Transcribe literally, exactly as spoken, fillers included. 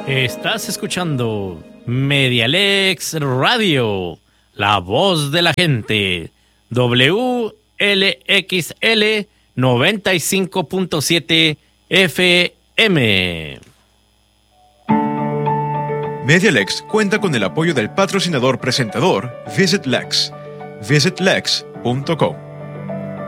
Estás escuchando Medialex Radio, la voz de la gente, W L X L noventa y cinco punto siete F M. Medialex cuenta con el apoyo del patrocinador presentador Visit Lex, visit lex punto com.